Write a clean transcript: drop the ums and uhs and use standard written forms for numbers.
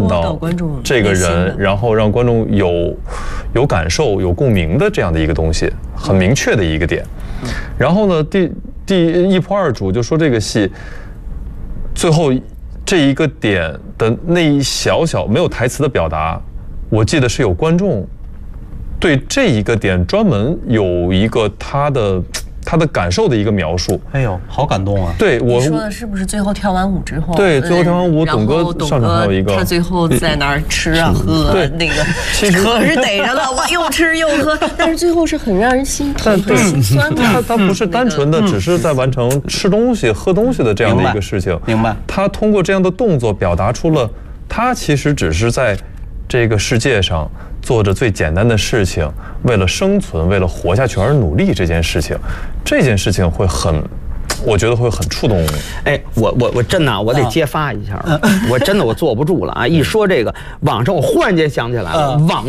到这个人，然后让观众有感受、有共鸣的这样的一个东西，很明确的一个点。然后呢，第一仆二主就说这个戏最后这一个点的那一小没有台词的表达，我记得是有观众对这一个点专门有一个他的感受的一个描述。 哎呦，好感动啊！ 对，我说的是不是最后跳完舞之后？ 对，最后跳完舞，董哥上场还有一个， 他最后在那儿吃啊喝， 对那个可是逮着的，我又吃又喝，但是最后是很让人心疼、很心酸的。 他不是单纯的只是在完成吃东西、喝东西的这样的一个事情。 明白。 他通过这样的动作表达出了他其实只是在这个世界上做着最简单的事情，为了生存、为了活下去而努力这件事情，这件事情我觉得会很触动。 哎，我真的我得揭发一下，我真的我坐不住了啊！一说这个网上，我忽然间想起来了，网